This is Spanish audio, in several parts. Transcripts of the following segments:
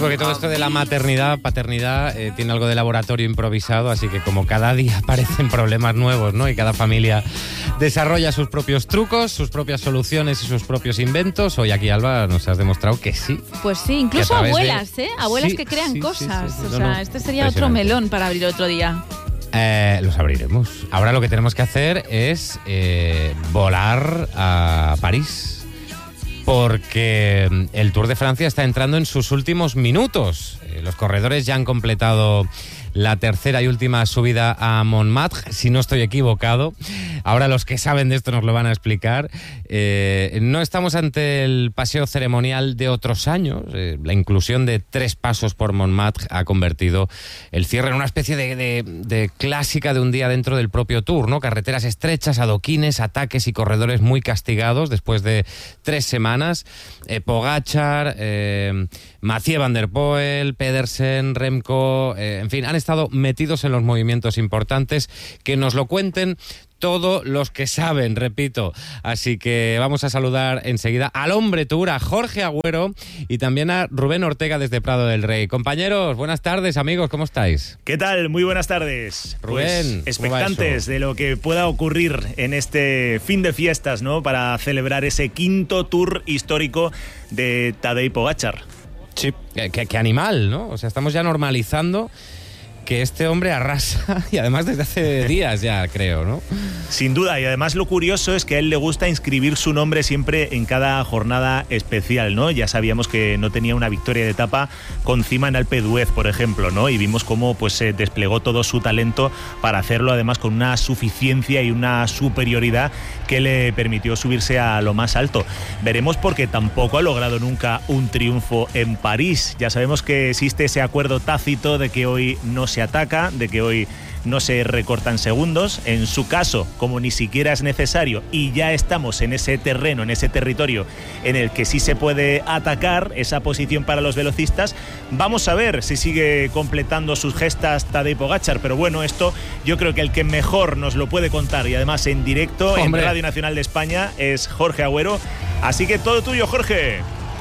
porque todo esto de la maternidad, paternidad, tiene algo de laboratorio improvisado, así que como cada día aparecen problemas nuevos, ¿no? Y cada familia desarrolla sus propios trucos, sus propias soluciones y sus propios inventos. Hoy aquí, Alba, nos has demostrado que sí. Pues sí, incluso abuelas, Abuelas que crean cosas. O sea, este sería otro melón para abrir otro día. Los abriremos. Ahora lo que tenemos que hacer es volar a París, porque el Tour de Francia está entrando en sus últimos minutos. Los corredores ya han completado la tercera y última subida a Montmartre, si no estoy equivocado. Ahora los que saben de esto nos lo van a explicar. No estamos ante el paseo ceremonial de otros años. La inclusión de 3 pasos por Montmartre ha convertido el cierre en una especie de clásica de un día dentro del propio Tour, ¿no? Carreteras estrechas, adoquines, ataques y corredores muy castigados después de 3 semanas. Pogačar, Mathieu Van der Poel, Pedersen, Remco, en fin, han estado metidos en los movimientos importantes. Que nos lo cuenten todos los que saben, repito. Así que vamos a saludar enseguida al hombre Tour, a Jorge Agüero, y también a Rubén Ortega desde Prado del Rey. Compañeros, buenas tardes, amigos, ¿cómo estáis? ¿Qué tal? Muy buenas tardes. Rubén, pues, expectantes de lo que pueda ocurrir en este fin de fiestas, ¿no? Para celebrar ese 5º Tour histórico de Tadej Pogačar. Sí, qué animal, ¿no? O sea, estamos ya normalizando que este hombre arrasa, y además desde hace días ya, creo, ¿no? Sin duda, y además lo curioso es que a él le gusta inscribir su nombre siempre en cada jornada especial, ¿no? Ya sabíamos que no tenía una victoria de etapa con cima en Alpe d'Huez, por ejemplo, ¿no? Y vimos cómo pues se desplegó todo su talento para hacerlo, además con una suficiencia y una superioridad que le permitió subirse a lo más alto. Veremos, porque tampoco ha logrado nunca un triunfo en París. Ya sabemos que existe ese acuerdo tácito de que hoy no se ataca, de que hoy no se recortan segundos. En su caso, como ni siquiera es necesario y ya estamos en ese terreno, en ese territorio en el que sí se puede atacar esa posición para los velocistas, vamos a ver si sigue completando sus gestas Tadej Pogačar. Pero bueno, esto yo creo que el que mejor nos lo puede contar, y además en directo, en Radio Nacional de España, es Jorge Agüero. Así que todo tuyo, Jorge.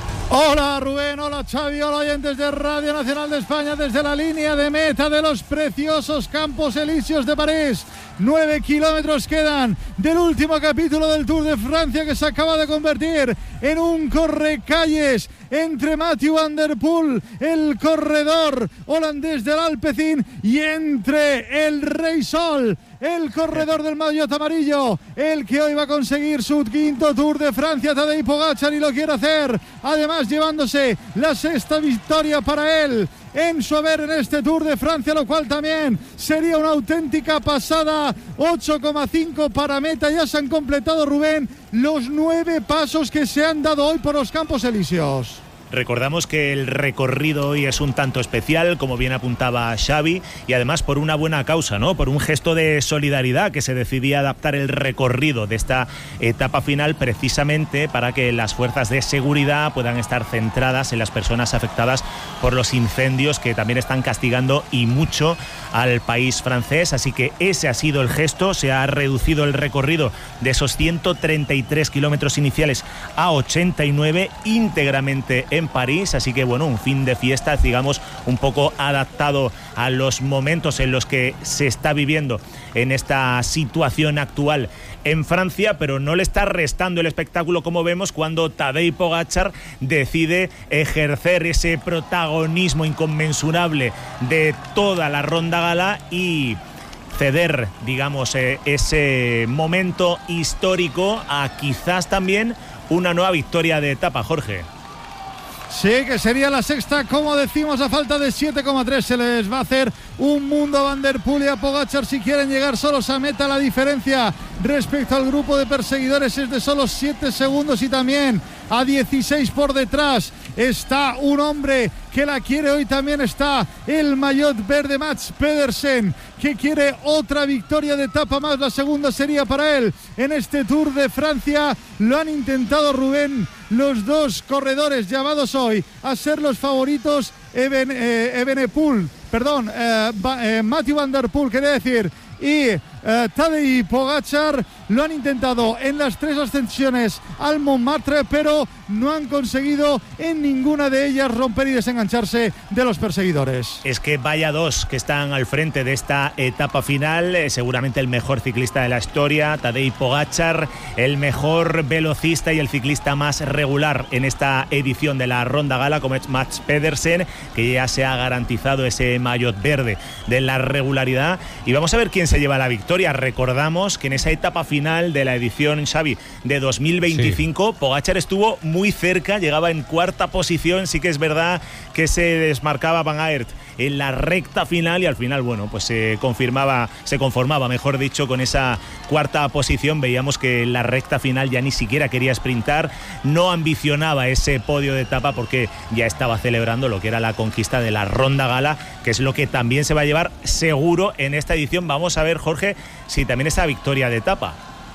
Hola Rubén, hola Xavi, hola oyentes de Radio Nacional de España desde la línea de meta de los preciosos Campos Elíseos de París. 9 kilómetros quedan del último capítulo del Tour de Francia, que se acaba de convertir en un correcalles entre Mathieu Van der Poel, el corredor holandés del Alpecin, y entre el Rey Sol, el corredor del maillot amarillo, el que hoy va a conseguir su 5º Tour de Francia, Tadej Pogačar, y lo quiere hacer además llevándose la 6ª victoria para él en su haber en este Tour de Francia, lo cual también sería una auténtica pasada. 8,5 para meta. Ya se han completado, Rubén, los 9 pasos que se han dado hoy por los Campos Elíseos. Recordamos que el recorrido hoy es un tanto especial, como bien apuntaba Xavi, y además por una buena causa, ¿no? Por un gesto de solidaridad, que se decidía adaptar el recorrido de esta etapa final precisamente para que las fuerzas de seguridad puedan estar centradas en las personas afectadas por los incendios que también están castigando y mucho al país francés. Así que ese ha sido el gesto. Se ha reducido el recorrido de esos 133 kilómetros iniciales a 89 íntegramente en París. Así que bueno, un fin de fiestas, digamos, un poco adaptado a los momentos en los que se está viviendo en esta situación actual en Francia, pero no le está restando el espectáculo, como vemos, cuando Tadej Pogačar decide ejercer ese protagonismo inconmensurable de toda la ronda gala y ceder, digamos, ese momento histórico a quizás también una nueva victoria de etapa, Jorge. Sí, que sería la 6ª, como decimos, a falta de 7,3. Se les va a hacer un mundo a Van der Poel y a Pogačar si quieren llegar solos a meta. La diferencia respecto al grupo de perseguidores es de solo 7 segundos, y también a 16 por detrás está un hombre que la quiere. Hoy también está el maillot verde, Mats Pedersen, que quiere otra victoria de etapa más. La segunda sería para él en este Tour de Francia. Lo han intentado, Rubén, los dos corredores llamados hoy a ser los favoritos. Mathieu Van der Poel, quería decir, y Tadej Pogačar. Lo han intentado en las 3 ascensiones al Montmartre, pero no han conseguido en ninguna de ellas romper y desengancharse de los perseguidores. Es que vaya dos que están al frente de esta etapa final. Seguramente el mejor ciclista de la historia, Tadej Pogačar, el mejor velocista y el ciclista más regular en esta edición de la Ronda Gala, como es Mats Pedersen, que ya se ha garantizado ese maillot verde de la regularidad. Y vamos a ver quién se lleva la victoria. Recordamos que en esa etapa final de la edición, Xavi, de 2025, sí, Pogačar estuvo muy cerca, llegaba en 4ª posición. Sí que es verdad que se desmarcaba Van Aert en la recta final y al final, bueno, pues se conformaba, mejor dicho, con esa 4ª posición. Veíamos que en la recta final ya ni siquiera quería sprintar, no ambicionaba ese podio de etapa porque ya estaba celebrando lo que era la conquista de la Ronda Gala, que es lo que también se va a llevar seguro en esta edición. Vamos a ver, Jorge, si también esa victoria de etapa.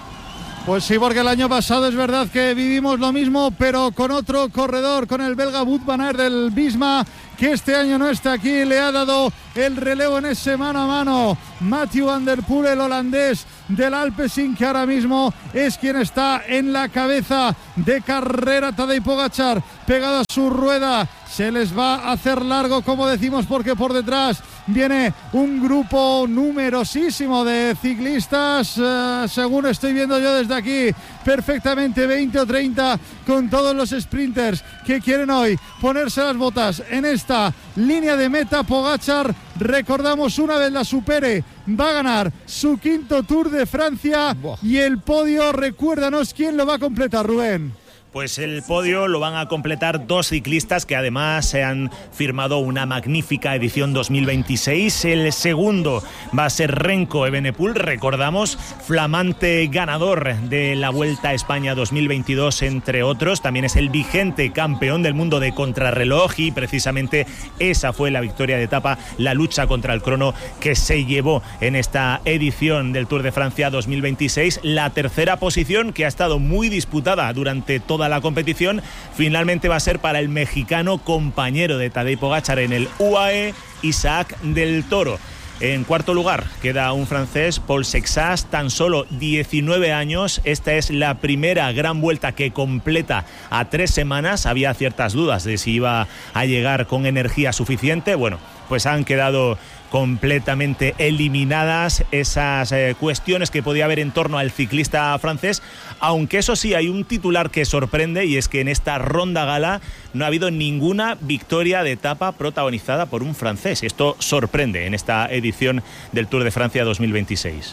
Pues sí, porque el año pasado es verdad que vivimos lo mismo, pero con otro corredor, con el belga Wout van Aert del Visma, que este año no está aquí. Le ha dado el relevo en ese mano a mano Mathieu van der Poel, el holandés del Alpecin, que ahora mismo es quien está en la cabeza de carrera. Tadej Pogačar pegado a su rueda, se les va a hacer largo, como decimos, porque por detrás viene un grupo numerosísimo de ciclistas, según estoy viendo yo desde aquí, perfectamente 20 o 30, con todos los sprinters que quieren hoy ponerse las botas en esta línea de meta. Pogačar, recordamos, una vez la supere, va a ganar su 5º Tour de Francia. Y el podio, recuérdanos quién lo va a completar, Rubén. Pues el podio lo van a completar 2 ciclistas que además se han firmado una magnífica edición 2026. El segundo va a ser Remco Evenepoel, recordamos, flamante ganador de la Vuelta a España 2022, entre otros. También es el vigente campeón del mundo de contrarreloj y precisamente esa fue la victoria de etapa, la lucha contra el crono que se llevó en esta edición del Tour de Francia 2026. La 3ª posición, que ha estado muy disputada durante toda la competición, finalmente va a ser para el mexicano compañero de Tadej Pogačar en el UAE, Isaac del Toro. En 4º lugar queda un francés, Paul Sexas, tan solo 19 años. Esta es la primera gran vuelta que completa a 3 semanas. Había ciertas dudas de si iba a llegar con energía suficiente. Bueno, pues han quedado completamente eliminadas esas cuestiones que podía haber en torno al ciclista francés, aunque eso sí, hay un titular que sorprende, y es que en esta Ronda Gala no ha habido ninguna victoria de etapa protagonizada por un francés. Esto sorprende en esta edición del Tour de Francia 2026.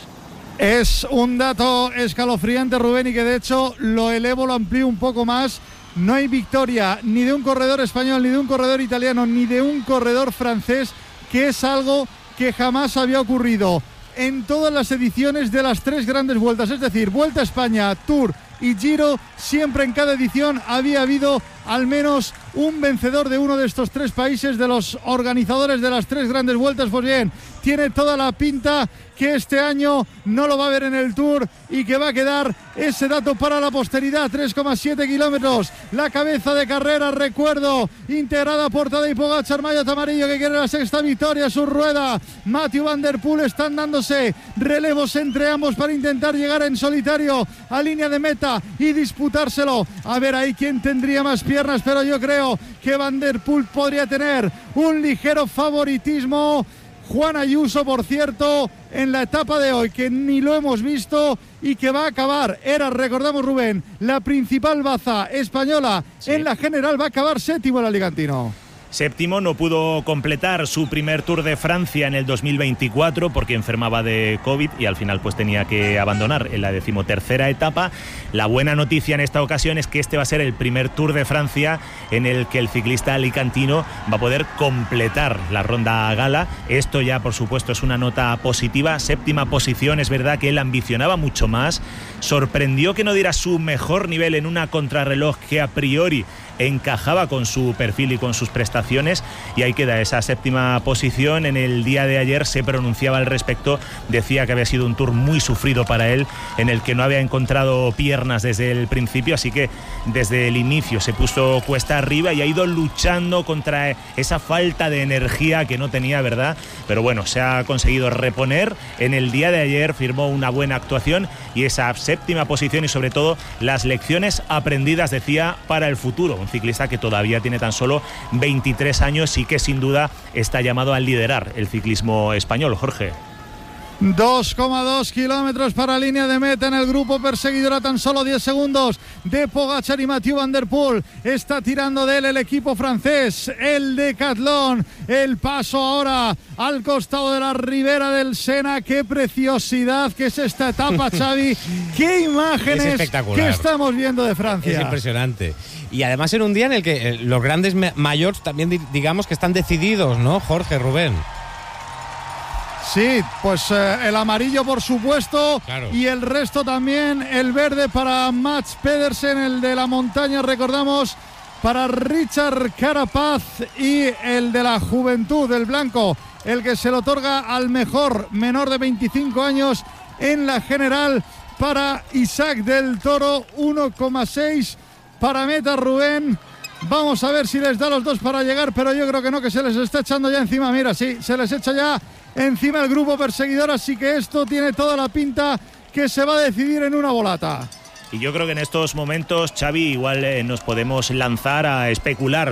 Es un dato escalofriante, Rubén, y que de hecho lo elevo, lo amplío un poco más. No hay victoria ni de un corredor español, ni de un corredor italiano, ni de un corredor francés, que es algo que jamás había ocurrido en todas las ediciones de las 3 grandes vueltas. Es decir, Vuelta a España, Tour y Giro, siempre en cada edición había habido al menos un vencedor de uno de estos 3 países, de los organizadores de las 3 grandes vueltas. Pues bien, tiene toda la pinta que este año no lo va a ver en el Tour y que va a quedar ese dato para la posteridad. 3,7 kilómetros, la cabeza de carrera, recuerdo, integrada por Tadej Pogačar, maillot amarillo, que quiere la 6ª victoria, su rueda. Mathieu van der Poel, están dándose relevos entre ambos para intentar llegar en solitario a línea de meta y disputárselo. A ver ahí quién tendría más piernas, pero yo creo que Van der Poel podría tener un ligero favoritismo. Juan Ayuso, por cierto, en la etapa de hoy, que ni lo hemos visto y que va a acabar, recordamos, Rubén, la principal baza española, sí, en la general, va a acabar 7º el alicantino. 7º, no pudo completar su primer Tour de Francia en el 2024 porque enfermaba de COVID y al final pues tenía que abandonar en la 13ª etapa. La buena noticia en esta ocasión es que este va a ser el primer Tour de Francia en el que el ciclista alicantino va a poder completar la Ronda Gala. Esto ya, por supuesto, es una nota positiva. 7ª posición, es verdad que él ambicionaba mucho más. Sorprendió que no diera su mejor nivel en una contrarreloj que a priori encajaba con su perfil y con sus prestaciones, y ahí queda esa séptima posición. En el día de ayer se pronunciaba al respecto, decía que había sido un Tour muy sufrido para él, en el que no había encontrado piernas desde el principio, así que desde el inicio se puso cuesta arriba y ha ido luchando contra esa falta de energía que no tenía, ¿verdad? Pero bueno, se ha conseguido reponer. En el día de ayer firmó una buena actuación y esa séptima posición, y sobre todo las lecciones aprendidas, decía, para el futuro. Un ciclista que todavía tiene tan solo 23 años y que sin duda está llamado a liderar el ciclismo español, Jorge. 2,2 kilómetros para línea de meta en el grupo perseguidor, a tan solo 10 segundos de Pogačar y Mathieu Van Der Poel. Está tirando de él el equipo francés, el Decathlon. El paso ahora al costado de la ribera del Sena. Qué preciosidad que es esta etapa, Xavi. Qué imágenes que estamos viendo de Francia. Es impresionante. Y además en un día en el que los grandes mayores también, digamos, que están decididos, ¿no, Jorge, Rubén? Sí, pues el amarillo por supuesto, claro. Y el resto también, el verde para Mats Pedersen, el de la montaña, recordamos, para Richard Carapaz, y el de la juventud, el blanco, el que se le otorga al mejor menor de 25 años en la general, para Isaac del Toro. 1,6 para meta, Rubén. Vamos a ver si les da los dos para llegar, pero yo creo que no, que se les está echando ya encima. Mira, sí, se les echa ya encima el grupo perseguidor, así que esto tiene toda la pinta que se va a decidir en una volata. Y yo creo que en estos momentos, Xavi, igual nos podemos lanzar a especular